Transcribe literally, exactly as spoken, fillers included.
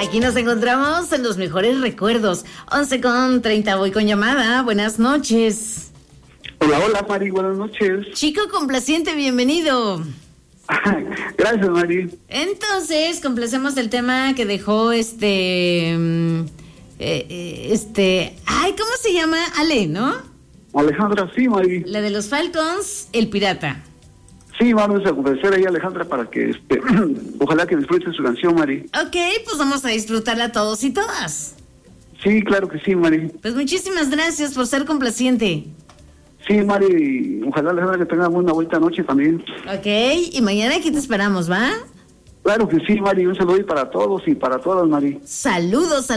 Aquí nos encontramos en los mejores recuerdos. once con treinta, voy con llamada. Buenas noches. Hola, hola, Mari, buenas noches. Chico complaciente, bienvenido. Gracias, Mari. Entonces, complacemos el tema que dejó este... Eh, este... Ay, ¿cómo se llama? Ale, ¿no? Alejandra, sí, Mari. La de los Falcons, El Pirata. Sí, vamos a convencer ahí a Alejandra para que, este, ojalá que disfruten su canción, Mari. Ok, pues vamos a disfrutarla todos y todas. Sí, claro que sí, Mari. Pues muchísimas gracias por ser complaciente. Sí, Mari, ojalá Alejandra que tenga una bonita noche también. Ok, y mañana aquí te esperamos, ¿va? Claro que sí, Mari, un saludo para todos y para todas, Mari. Saludos a